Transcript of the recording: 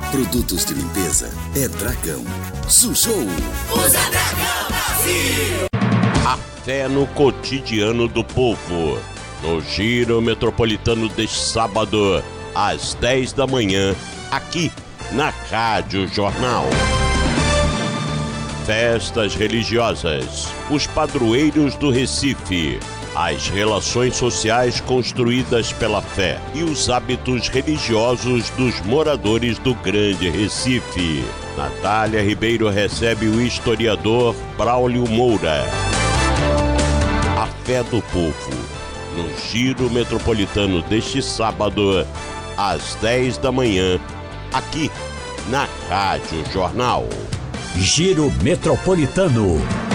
Produtos de limpeza é Dragão. Susou. Usa Dragão Brasil. A fé no cotidiano do povo. No Giro Metropolitano deste sábado, às 10 da manhã, aqui na Rádio Jornal. Festas religiosas, os padroeiros do Recife, as relações sociais construídas pela fé e os hábitos religiosos dos moradores do Grande Recife. Natália Ribeiro recebe o historiador Braulio Moura. A fé do povo, no Giro Metropolitano deste sábado, às 10 da manhã, aqui na Rádio Jornal. Giro Metropolitano.